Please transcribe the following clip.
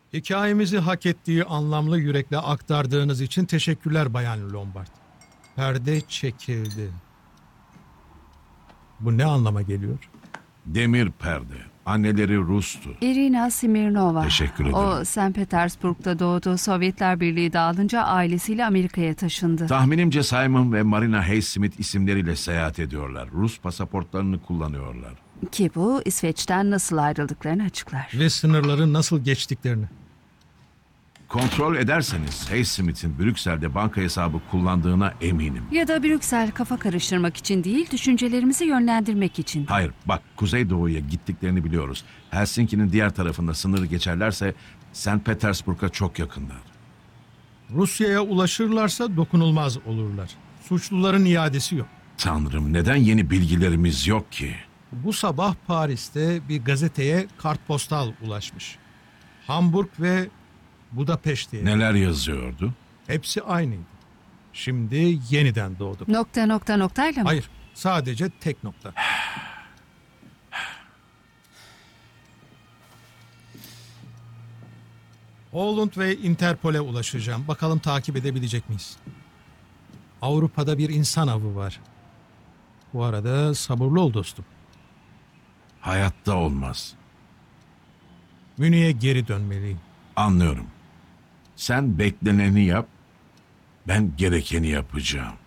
Hikayemizi hak ettiği anlamlı yürekle aktardığınız için teşekkürler Bayan Lombard. Perde çekildi. Bu ne anlama geliyor? Demir perde. Anneleri Rus'tu. Irina Smirnova. Teşekkür ederim. O St. Petersburg'da doğdu. Sovyetler Birliği dağılınca ailesiyle Amerika'ya taşındı. Tahminimce Simon ve Marina Hayes-Smith isimleriyle seyahat ediyorlar. Rus pasaportlarını kullanıyorlar. Ki bu İsveç'ten nasıl ayrıldıklarını açıklar. Ve sınırları nasıl geçtiklerini. Kontrol ederseniz Hayes-Smith'in Brüksel'de banka hesabı kullandığına eminim. Ya da Brüksel kafa karıştırmak için değil, düşüncelerimizi yönlendirmek için. Hayır, bak Kuzeydoğu'ya gittiklerini biliyoruz. Helsinki'nin diğer tarafında sınırı geçerlerse St. Petersburg'a çok yakınlar. Rusya'ya ulaşırlarsa dokunulmaz olurlar. Suçluların iadesi yok. Tanrım, neden yeni bilgilerimiz yok ki? Bu sabah Paris'te bir gazeteye kartpostal ulaşmış. Hamburg ve Budapeşt diye. Neler yazıyordu? Hepsi aynıydı. Şimdi yeniden doğdu. Noktayla mı? Hayır, sadece tek nokta. Holland ve Interpol'e ulaşacağım. Bakalım takip edebilecek miyiz? Avrupa'da bir insan avı var. Bu arada sabırlı ol dostum. Hayatta olmaz. Münih'e geri dönmeliyim. Anlıyorum. Sen bekleneni yap, ben gerekeni yapacağım.